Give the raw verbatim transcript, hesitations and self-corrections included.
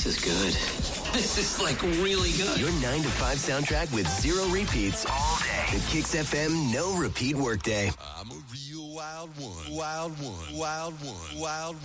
is good. This is like really good. Your nine to five soundtrack with zero repeats all day. The Kicks F M no repeat workday. I'm a real wild one. Wild one. Wild one. Wild one.